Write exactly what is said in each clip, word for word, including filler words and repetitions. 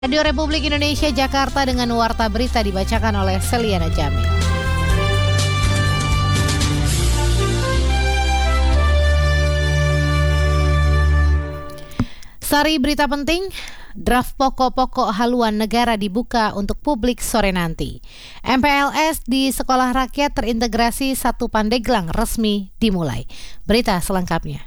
Radio Republik Indonesia Jakarta dengan Warta Berita dibacakan oleh Seliana Jamil. Sari berita penting, draft pokok-pokok haluan negara dibuka untuk publik sore nanti. M P L S di Sekolah Rakyat Terintegrasi satu Pandeglang resmi dimulai. Berita selengkapnya.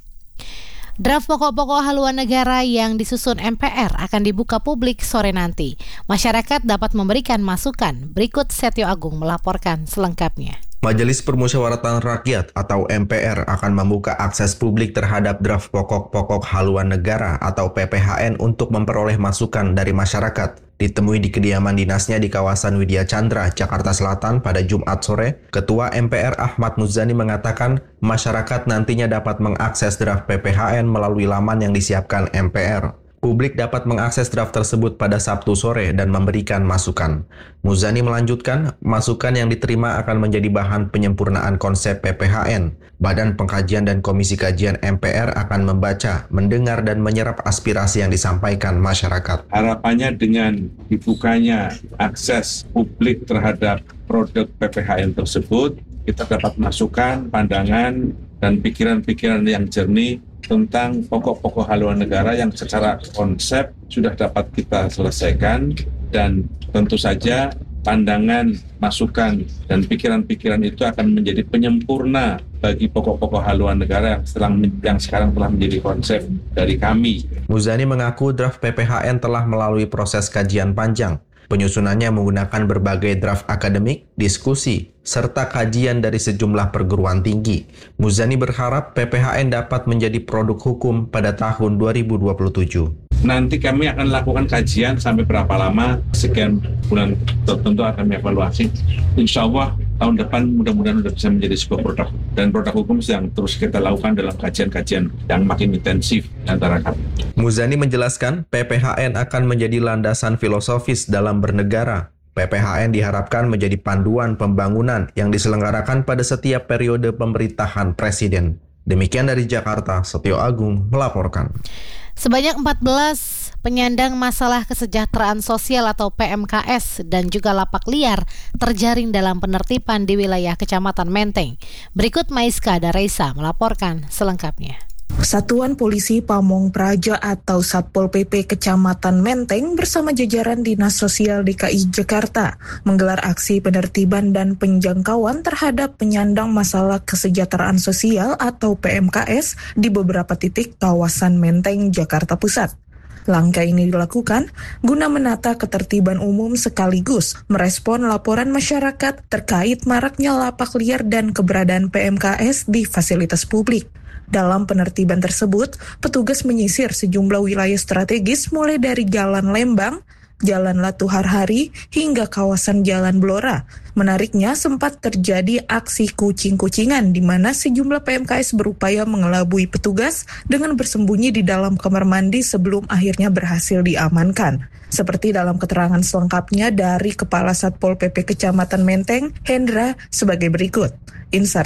Draft pokok-pokok haluan negara yang disusun M P R akan dibuka publik sore nanti. Masyarakat dapat memberikan masukan. Berikut Setio Agung melaporkan selengkapnya. Majelis Permusyawaratan Rakyat atau M P R akan membuka akses publik terhadap draft pokok-pokok haluan negara atau P P H N untuk memperoleh masukan dari masyarakat. Ditemui di kediaman dinasnya di kawasan Widya Chandra, Jakarta Selatan pada Jumat sore, Ketua M P R Ahmad Muzani mengatakan masyarakat nantinya dapat mengakses draft P P H N melalui laman yang disiapkan M P R. Publik dapat mengakses draft tersebut pada Sabtu sore dan memberikan masukan. Muzani melanjutkan, masukan yang diterima akan menjadi bahan penyempurnaan konsep P P H N. Badan Pengkajian dan Komisi Kajian M P R akan membaca, mendengar, dan menyerap aspirasi yang disampaikan masyarakat. Harapannya dengan dibukanya akses publik terhadap produk P P H N tersebut, kita dapat masukan, pandangan, dan pikiran-pikiran yang jernih tentang pokok-pokok haluan negara yang secara konsep sudah dapat kita selesaikan, dan tentu saja pandangan, masukan, dan pikiran-pikiran itu akan menjadi penyempurna bagi pokok-pokok haluan negara yang, setelah, yang sekarang telah menjadi konsep dari kami. Muzani mengaku draft P P H N telah melalui proses kajian panjang. Penyusunannya menggunakan berbagai draft akademik, diskusi, serta kajian dari sejumlah perguruan tinggi. Muzani berharap P P H N dapat menjadi produk hukum pada tahun dua ribu dua puluh tujuh. Nanti kami akan lakukan kajian sampai berapa lama, sekian bulan tertentu akan mengevaluasi. Insya Allah tahun depan mudah-mudahan sudah bisa menjadi sebuah produk. Dan produk hukum yang terus kita lakukan dalam kajian-kajian yang makin intensif antara kami. Muzani menjelaskan P P H N akan menjadi landasan filosofis dalam bernegara. P P H N diharapkan menjadi panduan pembangunan yang diselenggarakan pada setiap periode pemerintahan presiden. Demikian dari Jakarta, Setio Agung melaporkan. Sebanyak empat belas penyandang masalah kesejahteraan sosial atau P M K S dan juga lapak liar terjaring dalam penertiban di wilayah Kecamatan Menteng. Berikut Maiska Daresa melaporkan selengkapnya. Satuan Polisi Pamong Praja atau Satpol P P Kecamatan Menteng bersama jajaran Dinas Sosial D K I Jakarta menggelar aksi penertiban dan penjangkauan terhadap penyandang masalah kesejahteraan sosial atau P M K S di beberapa titik kawasan Menteng, Jakarta Pusat. Langkah ini dilakukan guna menata ketertiban umum sekaligus merespon laporan masyarakat terkait maraknya lapak liar dan keberadaan P M K S di fasilitas publik. Dalam penertiban tersebut, petugas menyisir sejumlah wilayah strategis mulai dari Jalan Lembang, Jalan Latuharhari, hingga kawasan Jalan Blora. Menariknya, sempat terjadi aksi kucing-kucingan di mana sejumlah P M K S berupaya mengelabui petugas dengan bersembunyi di dalam kamar mandi sebelum akhirnya berhasil diamankan. Seperti dalam keterangan selengkapnya dari Kepala Satpol P P Kecamatan Menteng, Hendra, sebagai berikut. Insert.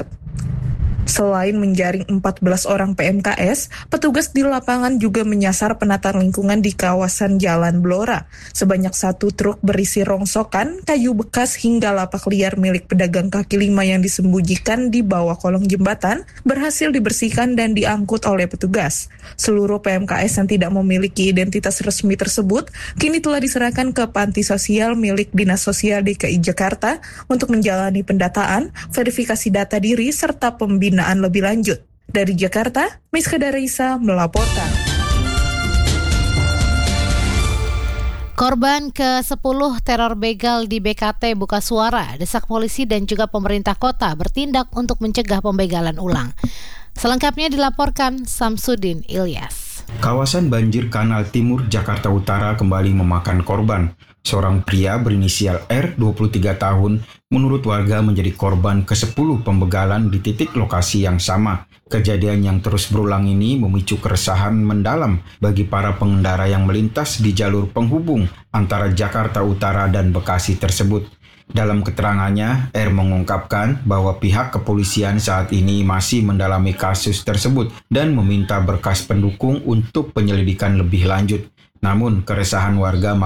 Selain menjaring empat belas orang P M K S, petugas di lapangan juga menyasar penata lingkungan di kawasan Jalan Blora. Sebanyak satu truk berisi rongsokan, kayu bekas hingga lapak liar milik pedagang kaki lima yang disembunyikan di bawah kolong jembatan berhasil dibersihkan dan diangkut oleh petugas. Seluruh P M K S yang tidak memiliki identitas resmi tersebut kini telah diserahkan ke panti sosial milik Dinas Sosial D K I Jakarta untuk menjalani pendataan, verifikasi data diri, serta pembinaan lebih lanjut. Dari Jakarta, Maiska Daresa melaporkan. Korban ke sepuluh teror begal di B K T buka suara, desak polisi dan juga pemerintah kota bertindak untuk mencegah pembegalan ulang. Selengkapnya dilaporkan Samsudin Ilyas. Kawasan banjir Kanal Timur, Jakarta Utara kembali memakan korban. Seorang pria berinisial R, dua puluh tiga tahun, menurut warga menjadi korban ke sepuluh pembegalan di titik lokasi yang sama. Kejadian yang terus berulang ini memicu keresahan mendalam bagi para pengendara yang melintas di jalur penghubung antara Jakarta Utara dan Bekasi tersebut. Dalam keterangannya, R mengungkapkan bahwa pihak kepolisian saat ini masih mendalami kasus tersebut dan meminta berkas pendukung untuk penyelidikan lebih lanjut. Namun, keresahan warga